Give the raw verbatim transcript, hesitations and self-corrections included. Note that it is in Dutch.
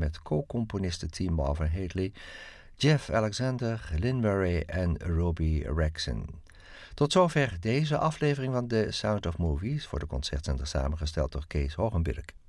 met co-componisten T. Marvin Hadley, Jeff Alexander, Lynn Murray en Robbie Rexon. Tot zover deze aflevering van The Sound of Movies, voor de Concertzender samengesteld door Kees Hogenbilk.